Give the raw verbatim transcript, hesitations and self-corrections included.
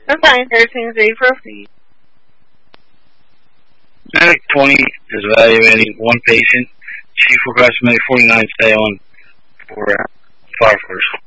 I'm fine. Everything's ready for proceed. Medic twenty is evaluating one patient. Chief requests Medic forty-nine stay on for uh, firefighters.